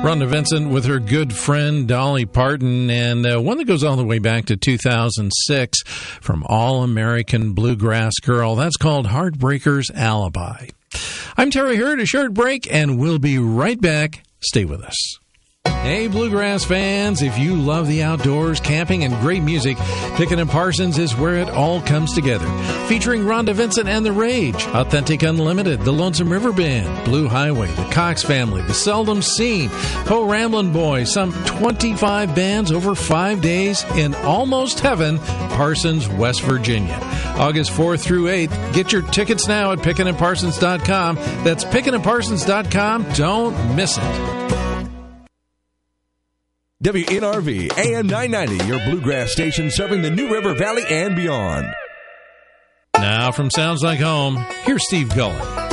Rhonda Vincent with her good friend Dolly Parton, and one that goes all the way back to 2006 from All-American Bluegrass Girl. That's called Heartbreaker's Alibi. I'm Terry Hurd, a short break, and we'll be right back. Stay with us. Hey, Bluegrass fans, if you love the outdoors, camping, and great music, Pickin' & Parsons is where it all comes together. Featuring Rhonda Vincent and The Rage, Authentic Unlimited, The Lonesome River Band, Blue Highway, The Cox Family, The Seldom Seen, Po Ramblin' Boys, some 25 bands over 5 days in almost heaven, Parsons, West Virginia. August 4th through 8th. Get your tickets now at pickinandparsons.com. That's pickinandparsons.com. Don't miss it. WNRV AM 990, your bluegrass station serving the New River Valley and beyond. Now from Sounds Like Home, here's Steve Gullen.